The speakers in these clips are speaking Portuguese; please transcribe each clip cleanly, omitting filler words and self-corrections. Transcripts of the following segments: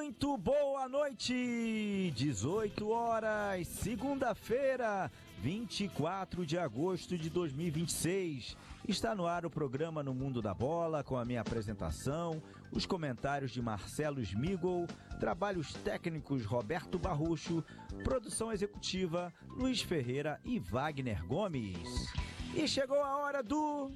Muito boa noite! 18 horas, segunda-feira, 24 de agosto de 2026. Está no ar o programa No Mundo da Bola, com a minha apresentação, os comentários de Marcelo Smigol, trabalhos técnicos Roberto Barrucho, produção executiva Luiz Ferreira e Wagner Gomes. E chegou a hora do...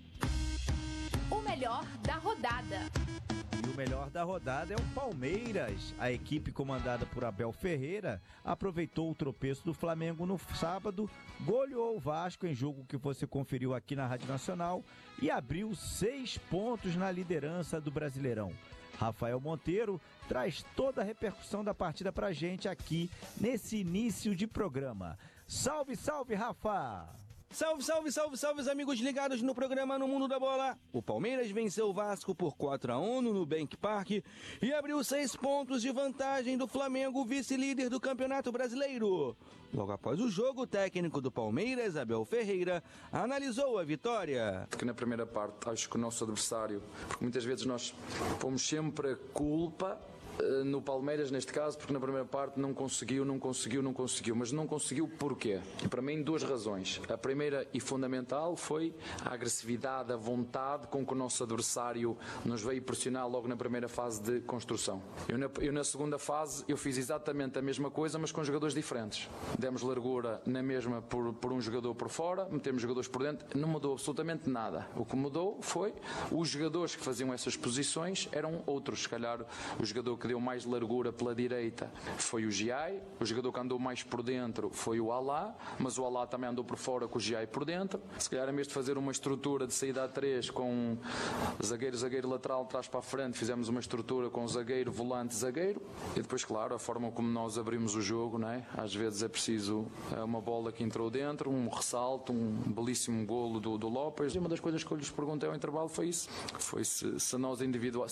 O melhor da rodada. E o melhor da rodada é o Palmeiras. A equipe comandada por Abel Ferreira aproveitou o tropeço do Flamengo no sábado, goleou o Vasco em jogo que você conferiu aqui na Rádio Nacional e abriu 6 pontos na liderança do Brasileirão. Rafael Monteiro traz toda a repercussão da partida pra gente aqui nesse início de programa. Salve, salve, Rafa! Salve, salve, salve, salve, os amigos ligados no programa No Mundo da Bola. O Palmeiras venceu o Vasco por 4-1 no Nubank Park e abriu 6 pontos de vantagem do Flamengo, vice-líder do Campeonato Brasileiro. Logo após o jogo, o técnico do Palmeiras, Abel Ferreira, analisou a vitória. Porque na primeira parte, acho que o nosso adversário, porque muitas vezes nós pomos sempre a culpa no Palmeiras, neste caso, porque na primeira parte não conseguiu, mas não conseguiu porquê? E para mim, 2 razões. A primeira e fundamental foi a agressividade, a vontade com que o nosso adversário nos veio pressionar logo na primeira fase de construção. Eu na segunda fase, eu fiz exatamente a mesma coisa, mas com jogadores diferentes. Demos largura na mesma por um jogador por fora, metemos jogadores por dentro, não mudou absolutamente nada. O que mudou foi os jogadores que faziam essas posições eram outros. Se calhar o jogador que deu mais largura pela direita foi o Giai, o jogador que andou mais por dentro foi o Alá, mas o Alá também andou por fora com o Giai por dentro. Se calhar, em vez de fazer uma estrutura de saída a 3 com zagueiro lateral de trás para a frente, fizemos uma estrutura com zagueiro, volante, zagueiro, e depois, claro, a forma como nós abrimos o jogo, não é? Às vezes é preciso uma bola que entrou dentro, um ressalto, um belíssimo golo do Lopes, e uma das coisas que eu lhes perguntei ao intervalo foi isso, foi se nós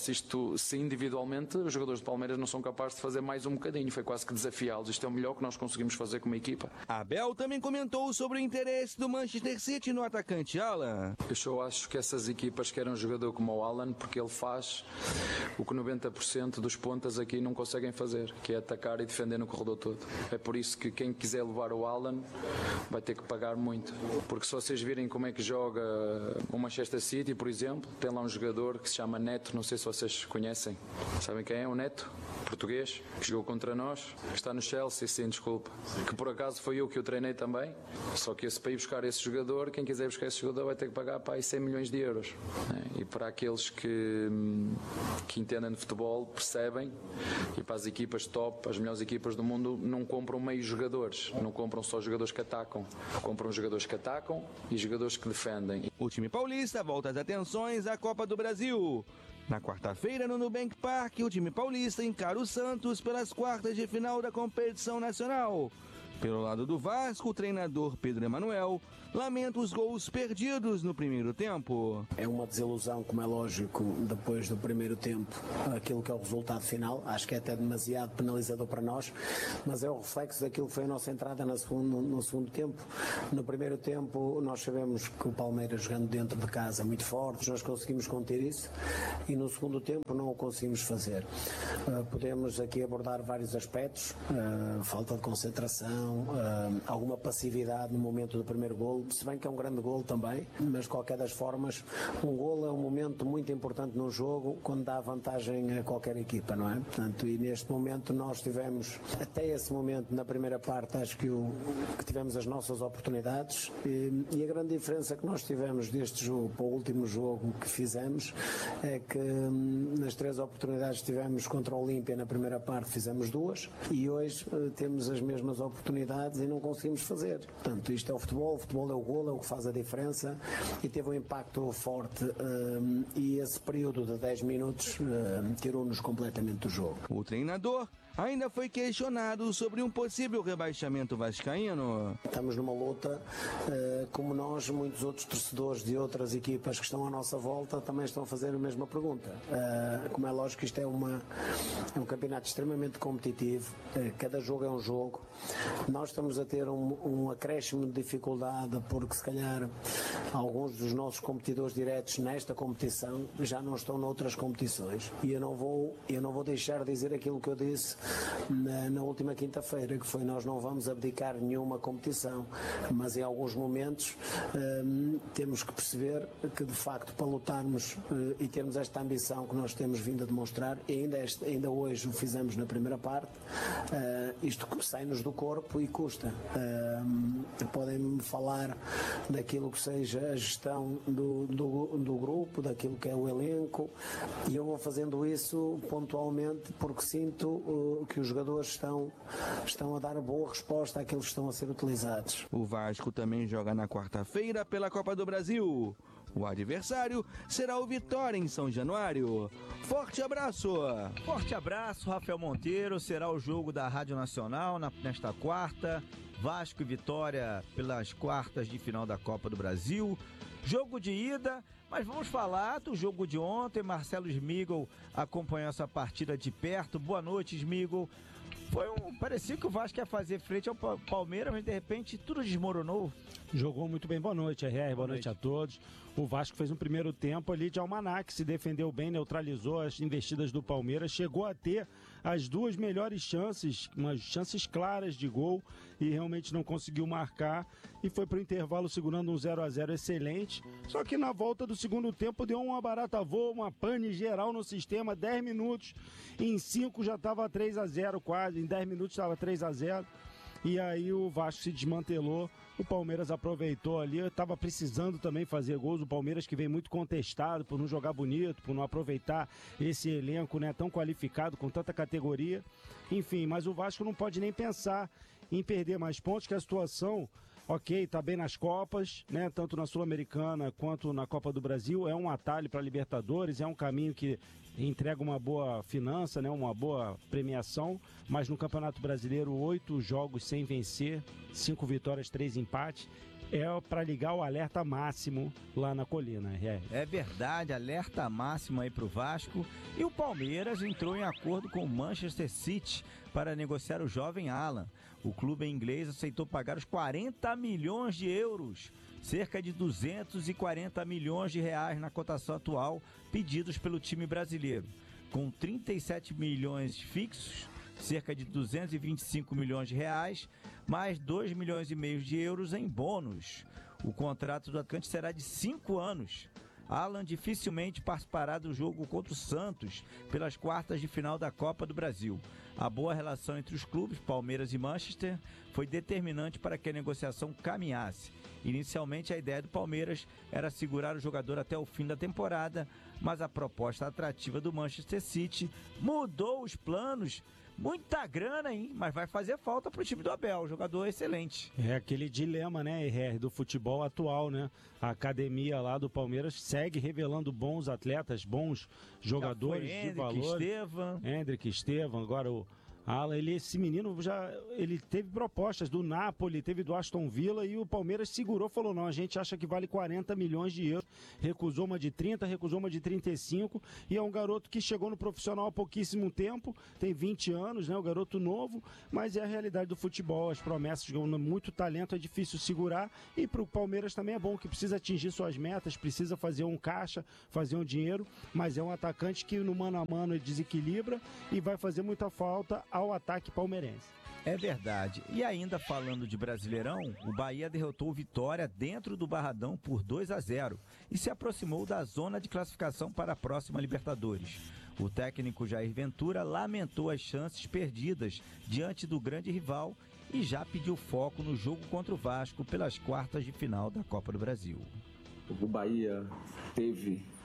individualmente os jogadores de Palmeiras não são capazes de fazer mais um bocadinho, foi quase que desafiá-los. Isto é o melhor que nós conseguimos fazer como equipa. Abel também comentou sobre o interesse do Manchester City no atacante Haaland. Eu só acho que essas equipas querem um jogador como o Haaland, porque ele faz o que 90% dos pontas aqui não conseguem fazer, que é atacar e defender no corredor todo. É por isso que quem quiser levar o Haaland vai ter que pagar muito, porque se vocês virem como é que joga o Manchester City, por exemplo, tem lá um jogador que se chama Neto, não sei se vocês conhecem, sabem quem é o Neto? Português, que jogou contra nós, que está no Chelsea, sim, desculpa, que por acaso foi eu que o treinei também, só que para ir buscar esse jogador, quem quiser buscar esse jogador vai ter que pagar para aí 100 milhões de euros, né? E para aqueles que entendem de futebol, percebem, e para as equipas top, as melhores equipas do mundo, não compram meios jogadores, não compram só jogadores que atacam, compram jogadores que atacam e jogadores que defendem. O time paulista volta as atenções à Copa do Brasil. Na quarta-feira, no Nubank Park, o time paulista encara o Santos pelas quartas de final da competição nacional. Pelo lado do Vasco, o treinador Pedro Emanuel lamenta os gols perdidos no primeiro tempo. É uma desilusão, como é lógico, depois do primeiro tempo, aquilo que é o resultado final. Acho que é até demasiado penalizador para nós, mas é o reflexo daquilo que foi a nossa entrada no segundo tempo. No primeiro tempo, nós sabemos que o Palmeiras, jogando dentro de casa muito forte, nós conseguimos conter isso, e no segundo tempo não o conseguimos fazer. Podemos aqui abordar vários aspectos, falta de concentração, alguma passividade no momento do primeiro golo, se bem que é um grande golo também, mas de qualquer das formas, um golo é um momento muito importante no jogo, quando dá vantagem a qualquer equipa, não é? Portanto, e neste momento nós tivemos, até esse momento, na primeira parte, acho que tivemos as nossas oportunidades, e a grande diferença que nós tivemos deste jogo para o último jogo que fizemos é que nas 3 oportunidades que tivemos contra o Olímpia na primeira parte fizemos 2, e hoje temos as mesmas oportunidades e não conseguimos fazer. Portanto, isto é o futebol é o golo, é o que faz a diferença, e teve um impacto forte, e esse período de 10 minutos tirou-nos completamente do jogo. O treinador ainda foi questionado sobre um possível rebaixamento vascaíno. Estamos numa luta, como nós, muitos outros torcedores de outras equipas que estão à nossa volta também estão a fazer a mesma pergunta. Como é lógico, isto é um campeonato extremamente competitivo, cada jogo é um jogo. Nós estamos a ter um acréscimo de dificuldade porque se calhar alguns dos nossos competidores diretos nesta competição já não estão noutras competições. E eu não vou deixar de dizer aquilo que eu disse na última quinta-feira, que foi: nós não vamos abdicar nenhuma competição, mas em alguns momentos temos que perceber que de facto para lutarmos e termos esta ambição que nós temos vindo a demonstrar, e ainda hoje o fizemos na primeira parte, isto sai-nos do corpo e custa. Podem-me falar daquilo que seja a gestão do grupo, daquilo que é o elenco, e eu vou fazendo isso pontualmente porque sinto que os jogadores estão a dar boa resposta àqueles que estão a ser utilizados. O Vasco também joga na quarta-feira pela Copa do Brasil. O adversário será o Vitória em São Januário. Forte abraço! Forte abraço, Rafael Monteiro. Será o jogo da Rádio Nacional nesta quarta. Vasco e Vitória pelas quartas de final da Copa do Brasil. Jogo de ida, mas vamos falar do jogo de ontem. Marcelo Smigol acompanhou essa partida de perto. Boa noite, Smigol. Parecia que o Vasco ia fazer frente ao Palmeiras, mas de repente tudo desmoronou. Jogou muito bem. Boa noite, R.R. Boa noite a todos. O Vasco fez um primeiro tempo ali de almanaque, se defendeu bem, neutralizou as investidas do Palmeiras, chegou a ter as duas melhores chances, umas chances claras de gol, e realmente não conseguiu marcar, e foi para o intervalo segurando um 0-0 excelente. Só que na volta do segundo tempo deu uma barata voa, uma pane geral no sistema, 10 minutos, em 5 já estava 3-0 quase, em 10 minutos estava 3-0. E aí o Vasco se desmantelou, o Palmeiras aproveitou ali, estava precisando também fazer gols, o Palmeiras que vem muito contestado por não jogar bonito, por não aproveitar esse elenco, né, tão qualificado, com tanta categoria, enfim, mas o Vasco não pode nem pensar em perder mais pontos, que a situação, ok, está bem nas Copas, né, tanto na Sul-Americana quanto na Copa do Brasil, é um atalho para a Libertadores, é um caminho que entrega uma boa finança, né, uma boa premiação, mas no Campeonato Brasileiro 8 jogos sem vencer, 5 vitórias, 3 empates, é para ligar o alerta máximo lá na colina. É verdade, alerta máximo aí para o Vasco. E o Palmeiras entrou em acordo com o Manchester City para negociar o jovem Alan. O clube inglês aceitou pagar os 40 milhões de euros, cerca de 240 milhões de reais na cotação atual, pedidos pelo time brasileiro. Com 37 milhões fixos, cerca de 225 milhões de reais, mais 2 milhões e meio de euros em bônus. O contrato do atacante será de 5 anos. Alan dificilmente participará do jogo contra o Santos pelas quartas de final da Copa do Brasil. A boa relação entre os clubes, Palmeiras e Manchester, foi determinante para que a negociação caminhasse. Inicialmente, a ideia do Palmeiras era segurar o jogador até o fim da temporada, mas a proposta atrativa do Manchester City mudou os planos. Muita grana, hein? Mas vai fazer falta pro time do Abel, um jogador excelente. É aquele dilema, né, RR, do futebol atual, né? A academia lá do Palmeiras segue revelando bons atletas, bons jogadores de valor. Hendrick, Estevam, agora o Alan, esse menino ele teve propostas do Napoli, teve do Aston Villa, e o Palmeiras segurou, falou: não, a gente acha que vale 40 milhões de euros, recusou uma de 30, recusou uma de 35, e é um garoto que chegou no profissional há pouquíssimo tempo, tem 20 anos, né, o garoto novo, mas é a realidade do futebol, as promessas, muito talento, é difícil segurar, e para o Palmeiras também é bom, que precisa atingir suas metas, precisa fazer um caixa, fazer um dinheiro, mas é um atacante que no mano a mano ele desequilibra e vai fazer muita falta ao ataque palmeirense. É verdade. E ainda falando de Brasileirão, o Bahia derrotou o Vitória dentro do Barradão por 2-0 e se aproximou da zona de classificação para a próxima Libertadores. O técnico Jair Ventura lamentou as chances perdidas diante do grande rival e já pediu foco no jogo contra o Vasco pelas quartas de final da Copa do Brasil. O Bahia teve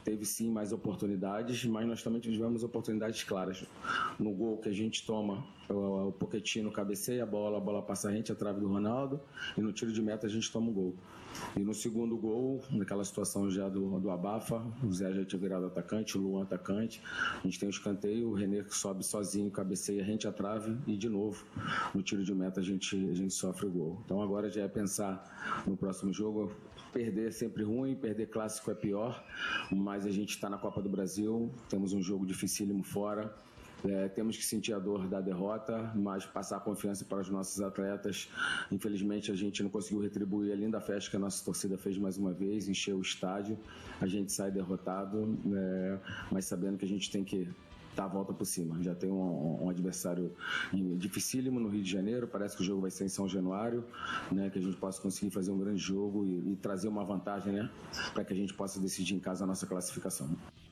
teve sim mais oportunidades, mas nós também tivemos oportunidades claras. No gol que a gente toma, o Pochettino cabeceia a bola passa rente à trave do Ronaldo, e no tiro de meta a gente toma um gol. E no segundo gol, naquela situação já do abafa, o Zé já tinha virado atacante, o Luan atacante, a gente tem o escanteio, o René que sobe sozinho, cabeceia rente à trave, e de novo, no tiro de meta a gente sofre o gol. Então agora já é pensar no próximo jogo. Perder é sempre ruim, perder clássico é pior, mas a gente está na Copa do Brasil, temos um jogo dificílimo fora, temos que sentir a dor da derrota, mas passar confiança para os nossos atletas. Infelizmente a gente não conseguiu retribuir a linda festa que a nossa torcida fez mais uma vez, encheu o estádio, a gente sai derrotado, mas sabendo que a gente tem que dar a volta por cima. Já tem um adversário dificílimo no Rio de Janeiro, parece que o jogo vai ser em São Januário, né, que a gente possa conseguir fazer um grande jogo e trazer uma vantagem, né, para que a gente possa decidir em casa a nossa classificação.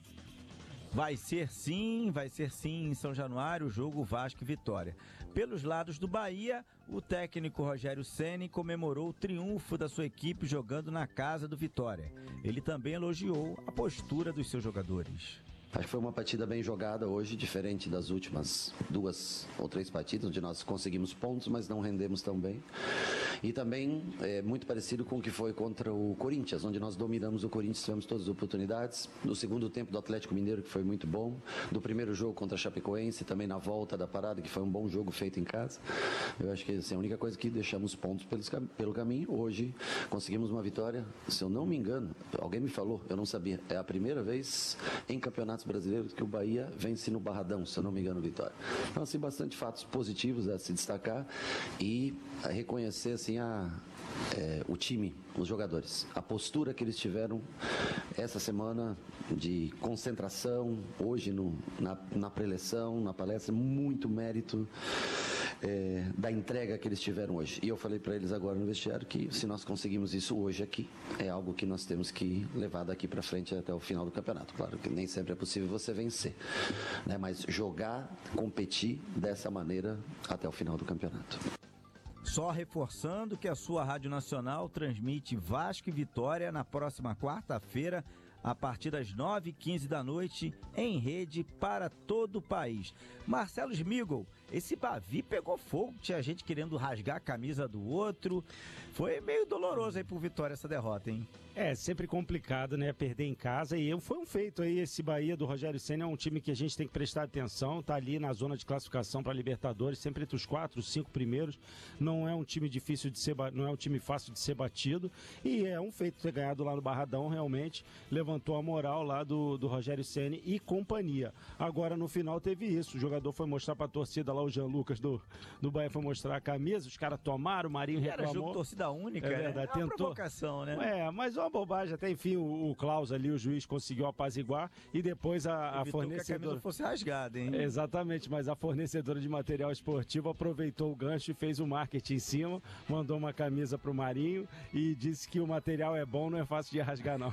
Vai ser sim em São Januário o jogo Vasco e Vitória. Pelos lados do Bahia, o técnico Rogério Ceni comemorou o triunfo da sua equipe jogando na casa do Vitória. Ele também elogiou a postura dos seus jogadores. Acho que foi uma partida bem jogada hoje, diferente das últimas 2 ou 3 partidas, onde nós conseguimos pontos, mas não rendemos tão bem. E também é muito parecido com o que foi contra o Corinthians, onde nós dominamos o Corinthians, tivemos todas as oportunidades. No segundo tempo do Atlético Mineiro, que foi muito bom. Do primeiro jogo contra a Chapecoense, também na volta da parada, que foi um bom jogo feito em casa. Eu acho que assim, a única coisa que deixamos pontos pelo caminho. Hoje conseguimos uma vitória, se eu não me engano, alguém me falou, eu não sabia, é a primeira vez em campeonatos brasileiros que o Bahia vence no Barradão, se eu não me engano, Vitória. Então, assim, bastante fatos positivos a se destacar e a reconhecer, assim, o time, os jogadores, a postura que eles tiveram essa semana de concentração, hoje na preleção, na palestra, muito mérito da entrega que eles tiveram hoje. E eu falei para eles agora no vestiário que se nós conseguimos isso hoje aqui, é algo que nós temos que levar daqui para frente até o final do campeonato. Claro que nem sempre é possível você vencer, né? Mas jogar, competir dessa maneira até o final do campeonato. Só reforçando que a sua Rádio Nacional transmite Vasco e Vitória na próxima quarta-feira, a partir das 9h15 da noite, em rede para todo o país. Marcelo Smigol, esse Bavi pegou fogo, tinha gente querendo rasgar a camisa do outro. Foi meio doloroso aí pro Vitória essa derrota, hein? É, sempre complicado, né? Perder em casa. E foi um feito aí, esse Bahia do Rogério Ceni é um time que a gente tem que prestar atenção. Tá ali na zona de classificação para Libertadores, sempre entre os 4, 5 primeiros. Não é um time difícil de ser, não é um time fácil de ser batido. E é um feito ter ganhado lá no Barradão, realmente levantou a moral lá do Rogério Ceni e companhia. Agora no final teve isso. O jogador foi mostrar pra torcida lá, o Jean Lucas do Bahia foi mostrar a camisa, os caras tomaram, o Marinho reclamou. Era jogo torcida única, é verdade, né? tentou. Uma provocação, né? É, mas uma bobagem, até enfim o Klaus ali, o juiz conseguiu apaziguar e depois a fornecedora... que a camisa fosse rasgada, hein? Exatamente, mas a fornecedora de material esportivo aproveitou o gancho e fez o marketing em cima, mandou uma camisa pro Marinho e disse que o material é bom, não é fácil de rasgar não.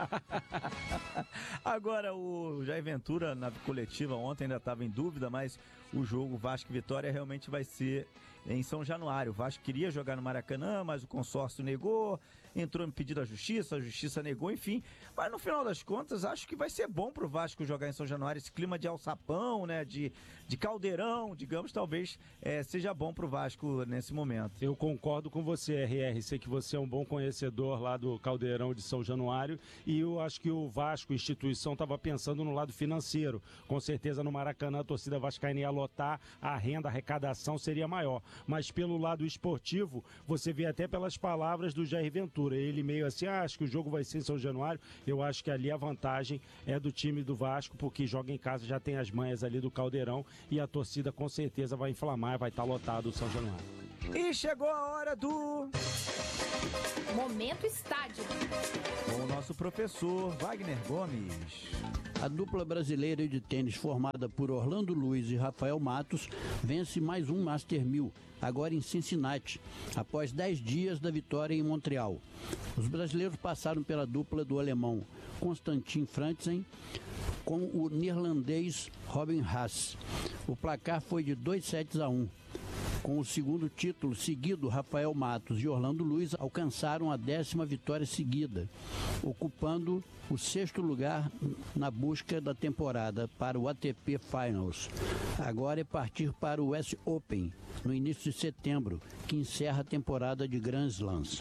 Agora, o Jair Ventura, na coletiva ontem, ainda estava em dúvida, mas o jogo Vasco e Vitória realmente vai ser em São Januário. O Vasco queria jogar no Maracanã, mas o consórcio negou, entrou em pedido à Justiça, a Justiça negou, enfim. Mas no final das contas, acho que vai ser bom pro Vasco jogar em São Januário. Esse clima de alçapão, né, de caldeirão, digamos, talvez seja bom pro Vasco nesse momento. Eu concordo com você, RR. Sei que você é um bom conhecedor lá do caldeirão de São Januário e eu acho que o Vasco, instituição, estava pensando no lado financeiro. Com certeza no Maracanã a torcida vascaína ia lotar, a renda, a arrecadação seria maior. Mas pelo lado esportivo, você vê até pelas palavras do Jair Ventura. Ele meio assim, acho que o jogo vai ser em São Januário. Eu acho que ali a vantagem é do time do Vasco, porque joga em casa, já tem as manhas ali do caldeirão e a torcida com certeza vai inflamar, vai estar lotado o São Januário. E chegou a hora do... Momento Estádio. Com o nosso professor Wagner Gomes. A dupla brasileira de tênis formada por Orlando Luiz e Rafael Matos vence mais um Master 1000, agora em Cincinnati, após 10 dias da vitória em Montreal. Os brasileiros passaram pela dupla do alemão Konstantin Frantzen com o neerlandês Robin Haas. O placar foi de 2-1. Com o segundo título seguido, Rafael Matos e Orlando Luiz alcançaram a 10ª vitória seguida, ocupando o 6º lugar na busca da temporada para o ATP Finals. Agora é partir para o US Open, no início de setembro, que encerra a temporada de Grand Slams.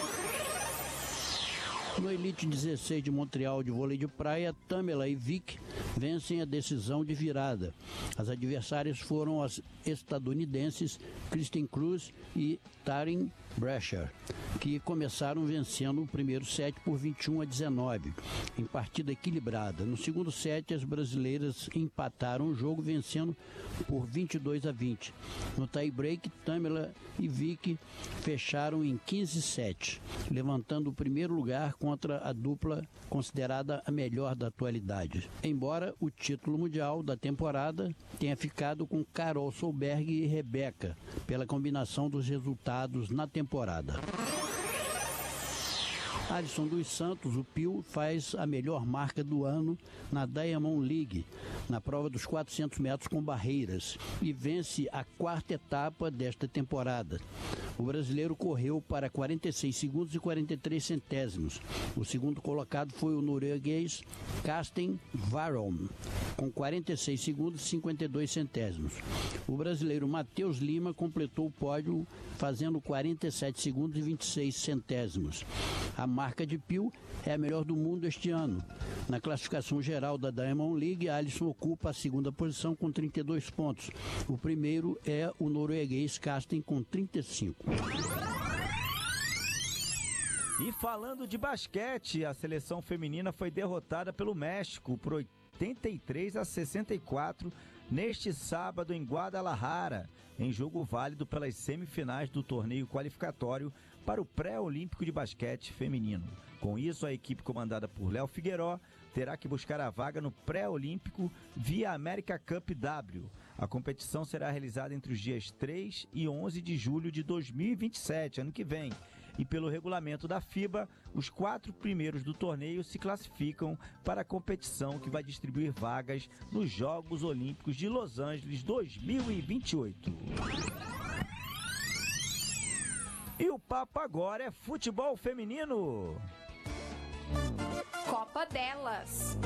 No Elite 16 de Montreal de vôlei de praia, Tamela e Vic vencem a decisão de virada. As adversárias foram as estadunidenses Kristen Cruz e Taryn Brecher, que começaram vencendo o primeiro set por 21-19, em partida equilibrada. No segundo set, as brasileiras empataram o jogo, vencendo por 22-20. No tie-break, Tamela e Vic fecharam em 15-7, levantando o primeiro lugar contra a dupla considerada a melhor da atualidade. Embora o título mundial da temporada tenha ficado com Carol Solberg e Rebeca, pela combinação dos resultados na temporada. Alisson dos Santos, o Pio, faz a melhor marca do ano na Diamond League, na prova dos 400 metros com barreiras, e vence a 4ª etapa desta temporada. O brasileiro correu para 46 segundos e 43 centésimos. O segundo colocado foi o norueguês Karsten Warholm, com 46 segundos e 52 centésimos. O brasileiro Matheus Lima completou o pódio fazendo 47 segundos e 26 centésimos. A marca de Pio é a melhor do mundo este ano. Na classificação geral da Diamond League, Alisson ocupa a 2ª posição com 32 pontos. O primeiro é o norueguês Karsten com 35. E falando de basquete, a seleção feminina foi derrotada pelo México por 83-64 neste sábado em Guadalajara, em jogo válido pelas semifinais do torneio qualificatório para o pré-olímpico de basquete feminino. Com isso, a equipe comandada por Léo Figueiró terá que buscar a vaga no pré-olímpico via America Cup W. A competição será realizada entre os dias 3 e 11 de julho de 2027, ano que vem. E pelo regulamento da FIBA, os 4 primeiros do torneio se classificam para a competição que vai distribuir vagas nos Jogos Olímpicos de Los Angeles 2028. E o papo agora é futebol feminino. Copa delas.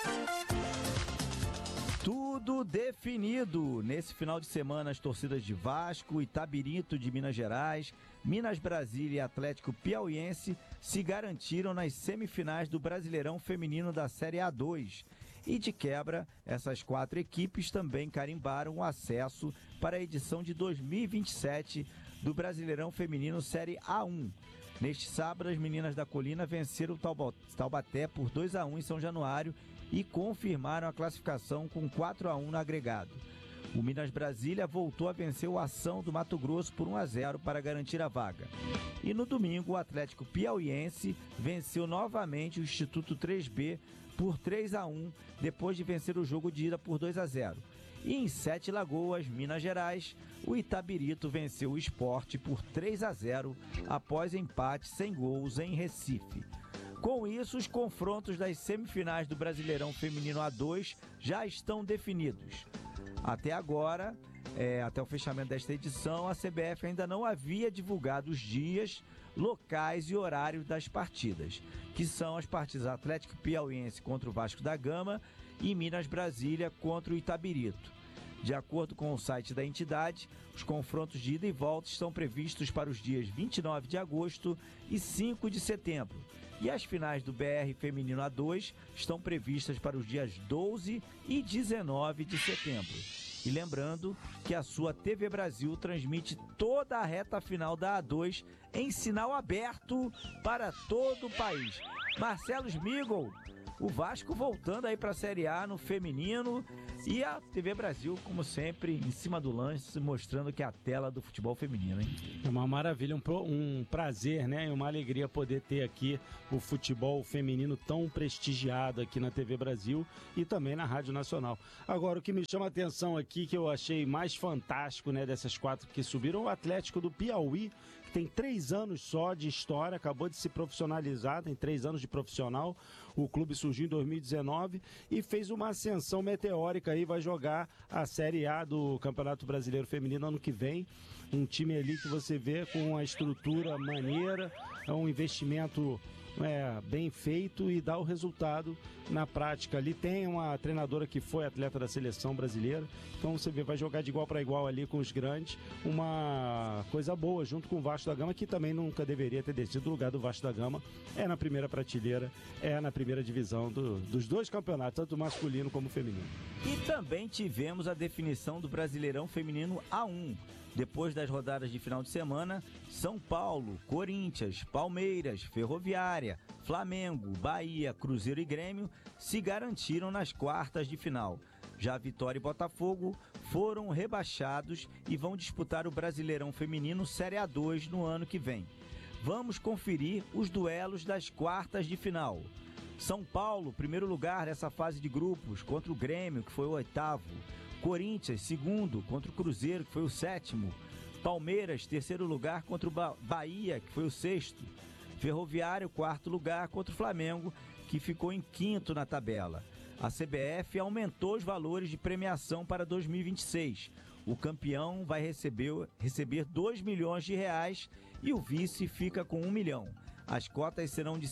Tudo definido. Nesse final de semana, as torcidas de Vasco, Itabirito de Minas Gerais, Minas Brasília e Atlético Piauiense se garantiram nas semifinais do Brasileirão Feminino da Série A2. E de quebra, essas 4 equipes também carimbaram o acesso para a edição de 2027 do Brasileirão Feminino Série A1. Neste sábado, as meninas da Colina venceram o Taubaté por 2-1 em São Januário e confirmaram a classificação com 4-1 no agregado. O Minas Brasília voltou a vencer o Ação do Mato Grosso por 1-0 para garantir a vaga. E no domingo, o Atlético Piauiense venceu novamente o Instituto 3B por 3-1, depois de vencer o jogo de ida por 2-0. E em Sete Lagoas, Minas Gerais, o Itabirito venceu o Sport por 3-0 após empate sem gols em Recife. Com isso, os confrontos das semifinais do Brasileirão Feminino A2 já estão definidos. Até agora, até o fechamento desta edição, a CBF ainda não havia divulgado os dias, locais e horários das partidas, que são as partidas Atlético Piauiense contra o Vasco da Gama e Minas Brasília contra o Itabirito. De acordo com o site da entidade, os confrontos de ida e volta estão previstos para os dias 29 de agosto e 5 de setembro. E as finais do BR Feminino A2 estão previstas para os dias 12 e 19 de setembro. E lembrando que a sua TV Brasil transmite toda a reta final da A2 em sinal aberto para todo o país. Marcelo Smigol, o Vasco voltando aí para a Série A no feminino e a TV Brasil, como sempre, em cima do lance, mostrando que é a tela do futebol feminino, hein? É uma maravilha, um prazer, né? E uma alegria poder ter aqui o futebol feminino tão prestigiado aqui na TV Brasil e também na Rádio Nacional. Agora, o que me chama a atenção aqui, que eu achei mais fantástico, né, dessas 4 que subiram, o Atlético do Piauí, que tem 3 anos só de história, acabou de se profissionalizar, tem 3 anos de profissional. O clube surgiu em 2019 e fez uma ascensão meteórica aí, vai jogar a Série A do Campeonato Brasileiro Feminino ano que vem. Um time ali que você vê com uma estrutura maneira, é um investimento bem feito e dá o resultado na prática. Ali tem uma treinadora que foi atleta da seleção brasileira, então você vê, vai jogar de igual para igual ali com os grandes, uma coisa boa, junto com o Vasco da Gama, que também nunca deveria ter descido. O lugar do Vasco da Gama é na primeira prateleira, é na primeira divisão dos 2 campeonatos, tanto masculino como feminino. E também tivemos a definição do Brasileirão Feminino A1. Depois das rodadas de final de semana, São Paulo, Corinthians, Palmeiras, Ferroviária, Flamengo, Bahia, Cruzeiro e Grêmio se garantiram nas quartas de final. Já Vitória e Botafogo foram rebaixados e vão disputar o Brasileirão Feminino Série A2 no ano que vem. Vamos conferir os duelos das quartas de final. São Paulo, primeiro lugar nessa fase de grupos, contra o Grêmio, que foi o 8º. Corinthians, segundo, contra o Cruzeiro, que foi o 7º. Palmeiras, terceiro lugar, contra o Bahia, que foi o 6º. Ferroviário, quarto lugar, contra o Flamengo, que ficou em 5º na tabela. A CBF aumentou os valores de premiação para 2026. O campeão vai receber 2 milhões de reais e o vice fica com 1 milhão. As cotas serão de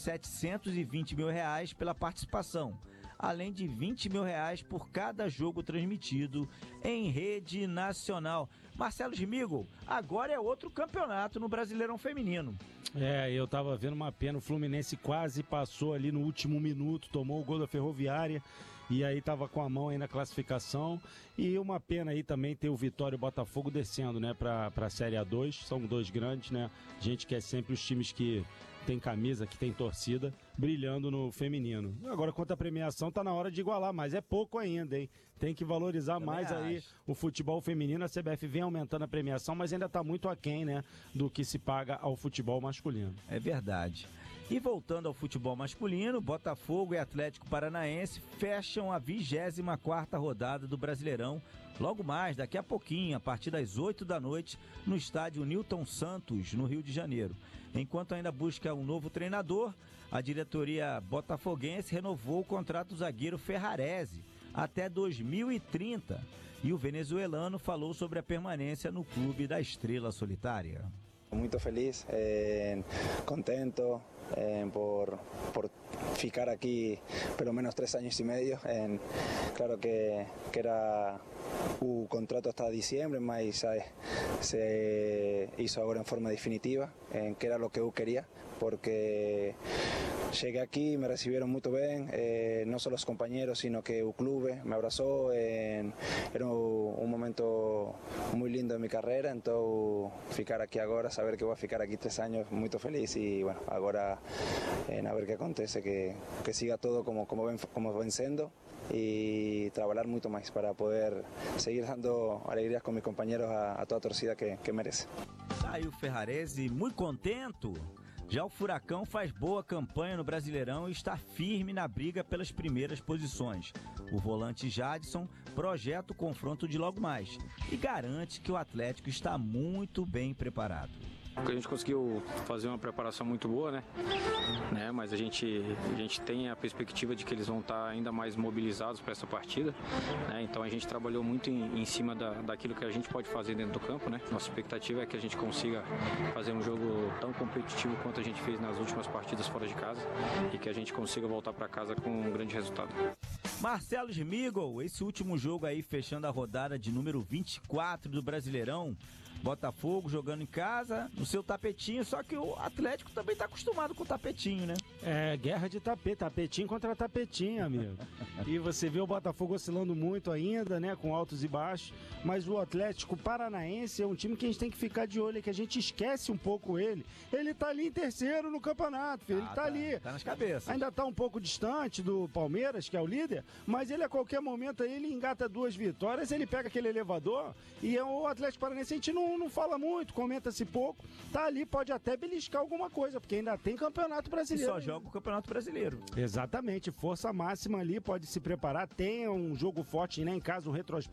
720 mil reais pela participação, além de 20 mil reais por cada jogo transmitido em rede nacional. Marcelo Smigol, agora é outro campeonato no Brasileirão Feminino. Eu tava vendo uma pena, o Fluminense quase passou ali no último minuto, tomou o gol da Ferroviária e aí tava com a mão aí na classificação. E uma pena aí também ter o Vitória e o Botafogo descendo, né, pra Série A2, são 2 grandes, né, a gente quer sempre os times que tem camisa, que tem torcida, brilhando no feminino. Agora, quanto à premiação, tá na hora de igualar, mas é pouco ainda, hein? Tem que valorizar também mais aí o futebol feminino. A CBF vem aumentando a premiação, mas ainda tá muito aquém, né, do que se paga ao futebol masculino. É verdade. E voltando ao futebol masculino, Botafogo e Atlético Paranaense fecham a 24ª rodada do Brasileirão, logo mais, daqui a pouquinho, a partir das 8 da noite, no estádio Newton Santos, no Rio de Janeiro. Enquanto ainda busca um novo treinador, a diretoria botafoguense renovou o contrato do zagueiro Ferrarese até 2030. E o venezuelano falou sobre a permanência no clube da Estrela Solitária. Muito feliz, contento por ficar aquí pelo menos 3 años y medio. Claro que era o contrato hasta diciembre, mas se hizo ahora en forma definitiva, que era lo que yo quería, porque llegué aquí, me recibieron muy bien, no solo los compañeros, sino que el club me abrazó. Era un momento muy lindo de mi carrera, entonces ficar aquí ahora, saber que voy a ficar aquí 3 años, muy feliz. Y bueno, ahora a ver qué acontece, que siga todo como vencendo y trabajar mucho más para poder seguir dando alegrías con mis compañeros a toda torcida que merece. Aí o Ferrarese muito contento. Já o Furacão faz boa campanha no Brasileirão e está firme na briga pelas primeiras posições. O volante Jadson projeta o confronto de logo mais e garante que o Atlético está muito bem preparado. A gente conseguiu fazer uma preparação muito boa, né? Mas a gente tem a perspectiva de que eles vão estar ainda mais mobilizados para essa partida, né? Então a gente trabalhou muito em cima daquilo que a gente pode fazer dentro do campo, né? Nossa expectativa é que a gente consiga fazer um jogo tão competitivo quanto a gente fez nas últimas partidas fora de casa e que a gente consiga voltar para casa com um grande resultado. Marcelo Smigol, esse último jogo aí fechando a rodada de número 24 do Brasileirão. Botafogo jogando em casa, no seu tapetinho, só que o Atlético também está acostumado com o tapetinho, né? Guerra de tapetinho contra tapetinho, amigo. E você vê o Botafogo oscilando muito ainda, né, com altos e baixos, mas o Atlético Paranaense é um time que a gente tem que ficar de olho, que a gente esquece um pouco ele. Ele tá ali em terceiro no campeonato, filho, ele tá ali. Tá nas cabeças. Ainda tá um pouco distante do Palmeiras, que é o líder, mas ele a qualquer momento aí, ele engata 2 vitórias, ele pega aquele elevador e o Atlético Paranaense a gente não fala muito, comenta-se pouco, tá ali, pode até beliscar alguma coisa, porque ainda tem Campeonato Brasileiro. E só joga o Campeonato Brasileiro. Exatamente, força máxima ali, pode se preparar, tem um jogo forte, né, em casa, um